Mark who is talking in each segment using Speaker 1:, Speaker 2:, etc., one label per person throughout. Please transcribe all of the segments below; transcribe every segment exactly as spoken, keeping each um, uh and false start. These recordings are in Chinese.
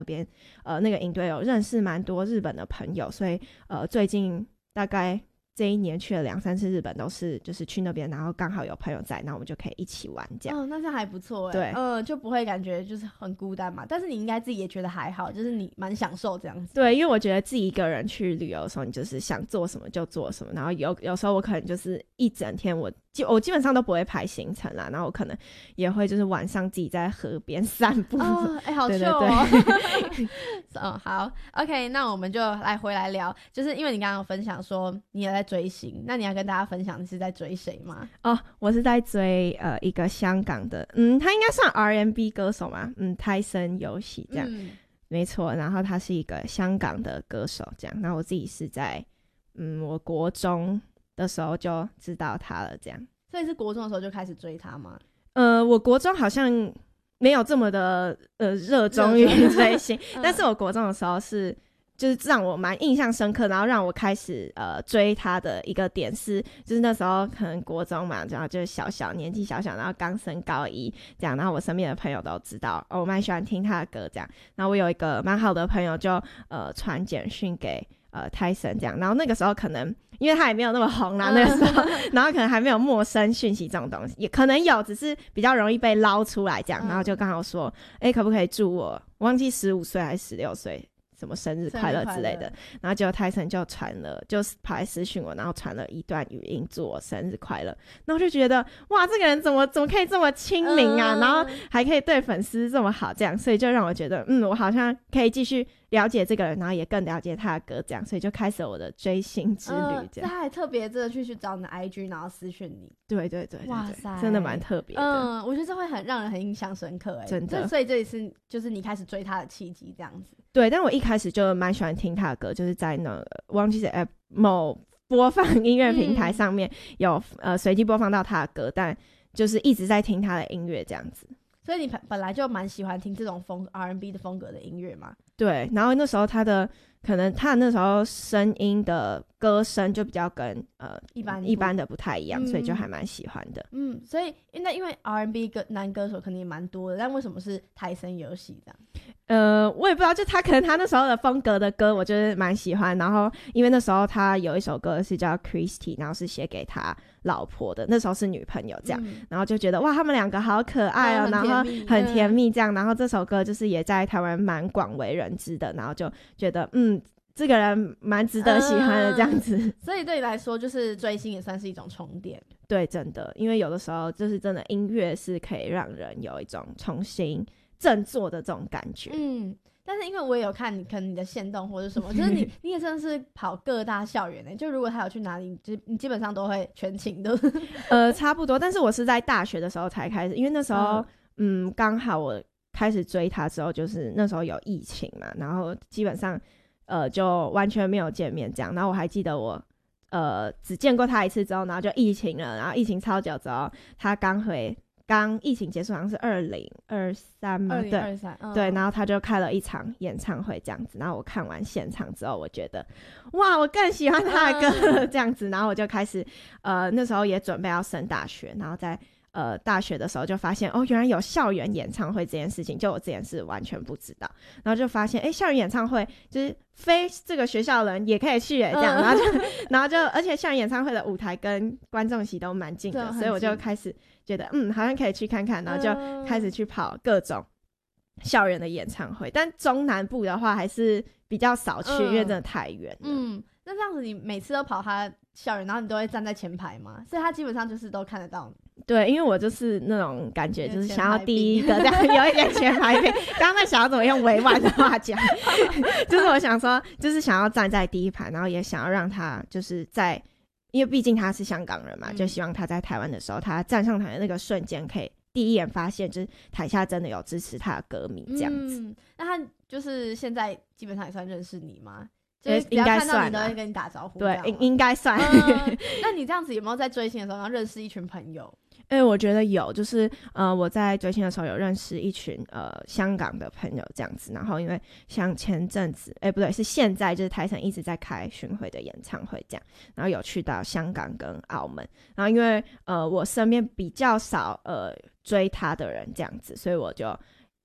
Speaker 1: 边呃那个营队有认识蛮多日本的朋友，所以呃最近大概这一年去了两三次日本，都是就是去那边，然后刚好有朋友在，那我们就可以一起玩这样。
Speaker 2: 哦，那这样还不错哎。
Speaker 1: 对，
Speaker 2: 嗯，就不会感觉就是很孤单嘛。但是你应该自己也觉得还好，就是你蛮享受这样子。
Speaker 1: 对，因为我觉得自己一个人去旅游的时候，你就是想做什么就做什么，然后有有时候我可能就是一整天我基我基本上都不会排行程啦，然后我可能也会就是晚上自己在河边散步。
Speaker 2: 哦，哎、欸，好秀哦。嗯，好 ，OK， 那我们就来回来聊，就是因为你刚刚有分享说你也在追星，那你要跟大家分享你是在追谁吗？
Speaker 1: 哦，我是在追呃一个香港的，嗯，他应该算 R and B 歌手嘛，嗯，泰森游戏这样、嗯，没错。然后他是一个香港的歌手这样，那我自己是在嗯我国中的时候就知道他了这样。
Speaker 2: 所以是国中的时候就开始追他吗？
Speaker 1: 呃，我国中好像没有这么的呃热衷于追星、嗯，但是我国中的时候是就是让我蛮印象深刻，然后让我开始呃追他的一个点是，就是那时候可能国中嘛，然后就是小小年纪小小，然后刚升高一这样，然后我身边的朋友都知道、哦、我蛮喜欢听他的歌这样，然后我有一个蛮好的朋友就呃传简讯给呃泰森这样，然后那个时候可能因为他也没有那么红啦、嗯、那个时候然后可能还没有陌生讯息这种东西，也可能有，只是比较容易被捞出来这样，然后就刚好说哎、欸，可不可以祝我我忘记十五岁还是十六岁什么生日快乐之类的，然后结果泰森就传了，就是跑来私讯我，然后传了一段语音祝我生日快乐，然后就觉得哇，这个人怎么怎么可以这么亲民啊、嗯、然后还可以对粉丝这么好这样，所以就让我觉得嗯，我好像可以继续了解这个人，然后也更了解他的歌这样，所以就开始了我的追星之旅这样、呃、
Speaker 2: 他还特别真的去去找你的 I G 然后私讯你。
Speaker 1: 对对 对, 对, 对，
Speaker 2: 哇塞，
Speaker 1: 真的蛮特别的。
Speaker 2: 嗯，我觉得这会很让人很印象深刻哎，
Speaker 1: 真的。
Speaker 2: 所以这也是就是你开始追他的契机这样子。
Speaker 1: 对，但我一开始就蛮喜欢听他的歌，就是在那个忘记是 App 某播放音乐平台上面有、嗯、呃随机播放到他的歌，但就是一直在听他的音乐这样子。
Speaker 2: 所以你本来就蛮喜欢听这种风 R and B 的风格的音乐吗？
Speaker 1: 对，然后那时候他的可能他那时候声音的歌声就比较跟呃
Speaker 2: 一般
Speaker 1: 一般的不太一样、嗯、所以就还蛮喜欢的。
Speaker 2: 嗯，所以那因为 R and B 歌男歌手肯定也蛮多的，但为什么是泰森游戏这样？
Speaker 1: 呃，我也不知道，就他可能他那时候的风格的歌，我就是蛮喜欢。然后因为那时候他有一首歌是叫 Christy， 然后是写给他老婆的，那时候是女朋友这样、嗯、然后就觉得哇，他们两个好可爱哦、喔，然后很甜蜜这样、嗯、然后这首歌就是也在台湾蛮广为人知的，然后就觉得嗯，这个人蛮值得喜欢的这样子、嗯、
Speaker 2: 所以对你来说就是追星也算是一种充电。
Speaker 1: 对，真的，因为有的时候就是真的音乐是可以让人有一种重新振作的这种感觉。
Speaker 2: 嗯，但是因为我也有看你可能你的限动或者什么就是你你也真的是跑各大校园耶，就如果他有去哪里就你基本上都会全勤的。
Speaker 1: 呃差不多，但是我是在大学的时候才开始，因为那时候嗯刚、嗯、好我开始追他之后就是那时候有疫情嘛，然后基本上呃就完全没有见面这样，然后我还记得我呃只见过他一次之后，然后就疫情了，然后疫情超久之后他刚回刚疫情结束好像是二零二三嘛，
Speaker 2: 二零二三、
Speaker 1: 对、嗯、对，然后他就开了一场演唱会这样子，然后我看完现场之后我觉得哇我更喜欢他的歌、嗯、这样子，然后我就开始呃那时候也准备要升大学，然后在呃大学的时候就发现哦原来有校园演唱会这件事情，就我之前是完全不知道，然后就发现哎校园演唱会就是非这个学校的人也可以去耶这样、嗯、然后就然后就而且校园演唱会的舞台跟观众席都蛮近的，所以我就开始觉得嗯好像可以去看看，然后就开始去跑各种校园的演唱会、嗯、但中南部的话还是比较少去、嗯、因为真的太远了。
Speaker 2: 嗯，那这样子你每次都跑他校园然后你都会站在前排吗？所以他基本上就是都看得到你。
Speaker 1: 对，因为我就是那种感觉就是想要第一个这样有一点前排病刚刚在想要怎么用委婉的话讲就是我想说就是想要站在第一排，然后也想要让他就是在因为毕竟他是香港人嘛、嗯、就希望他在台湾的时候他站上台的那个瞬间可以第一眼发现就是台下真的有支持他的歌迷这样子、嗯、
Speaker 2: 那他就是现在基本上也算认识你吗？就是只要看到你都会跟你打招呼，
Speaker 1: 对，应应该算、
Speaker 2: 嗯、那你这样子有没有在追星的时候然后认识一群朋友？
Speaker 1: 因为我觉得有，就是呃我在追星的时候有认识一群呃香港的朋友这样子，然后因为像前阵子哎不对是现在就是泰森一直在开巡回的演唱会这样，然后有去到香港跟澳门，然后因为呃我身边比较少呃追他的人这样子，所以我就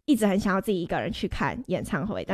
Speaker 1: 一直很想要自己一个人去看演唱会，